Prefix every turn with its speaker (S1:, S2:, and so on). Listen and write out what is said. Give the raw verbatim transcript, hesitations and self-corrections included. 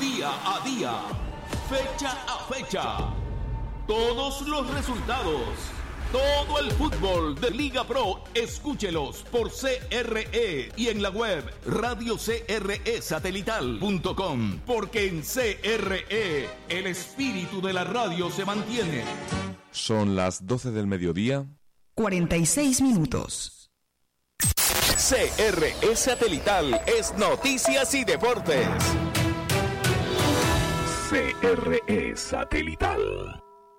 S1: día a día, fecha a fecha. Todos los resultados, todo el fútbol de Liga Pro, escúchelos por C R E y en la web radio c r e satelital punto com, porque en C R E el espíritu de la radio se mantiene.
S2: Son las doce del mediodía.
S3: cuarenta y seis minutos.
S4: C R E Satelital es noticias y deportes. C R E Satelital.